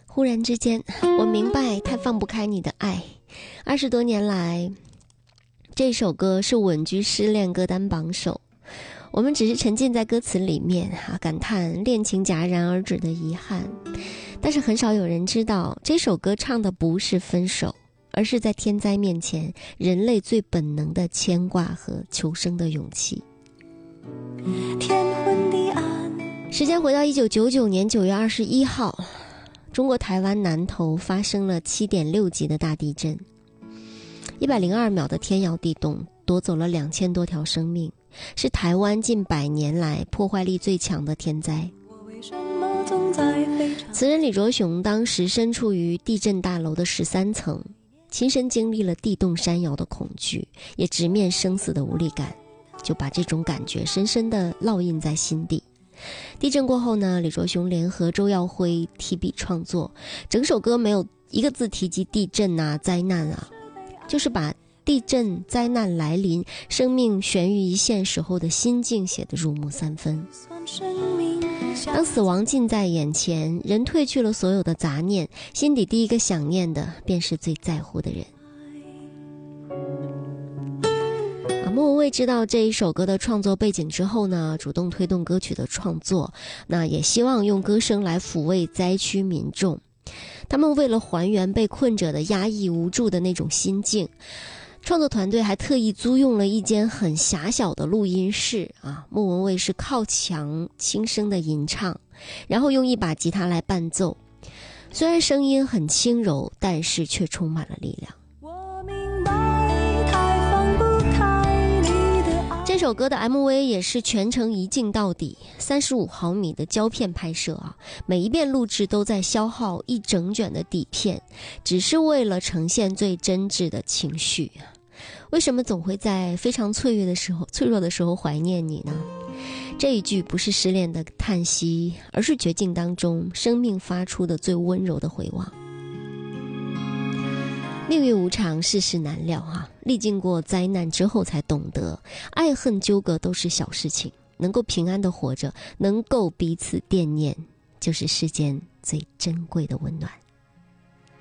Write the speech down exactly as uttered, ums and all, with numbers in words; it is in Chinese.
忽然之间，我明白太放不开你的爱。二十多年来，这首歌是稳居失恋歌单榜首。我们只是沉浸在歌词里面啊，感叹恋情戛然而止的遗憾。但是很少有人知道，这首歌唱的不是分手，而是在天灾面前，人类最本能的牵挂和求生的勇气。天昏地暗。时间回到一九九九年九月二十一号，中国台湾南投发生了七点六级的大地震，一百零二秒的天摇地动，夺走了两千多条生命，是台湾近百年来破坏力最强的天灾。词人李卓雄当时身处于地震大楼的十三层，亲身经历了地动山摇的恐惧，也直面生死的无力感，就把这种感觉深深地烙印在心底。地震过后呢，李卓雄联合周耀辉提笔创作，整首歌没有一个字提及地震啊、灾难啊，就是把地震灾难来临、生命悬于一线时候的心境写得入木三分。当死亡近在眼前，人褪去了所有的杂念，心底第一个想念的便是最在乎的人。啊，莫文蔚知道这一首歌的创作背景之后呢，主动推动歌曲的创作，那也希望用歌声来抚慰灾区民众。他们为了还原被困者的压抑无助的那种心境，创作团队还特意租用了一间很狭小的录音室啊，莫文蔚是靠墙轻声的吟唱，然后用一把吉他来伴奏。虽然声音很轻柔，但是却充满了力量。我明白太放不开你的爱。这首歌的 M V 也是全程一镜到底，三十五毫米的胶片拍摄啊，每一遍录制都在消耗一整卷的底片，只是为了呈现最真挚的情绪。为什么总会在非常脆弱的时候脆弱的时候怀念你呢？这一句不是失恋的叹息，而是绝境当中生命发出的最温柔的回望。命运无常，世事难料哈，历经过灾难之后才懂得，爱恨纠葛都是小事情，能够平安的活着，能够彼此惦念，就是世间最珍贵的温暖。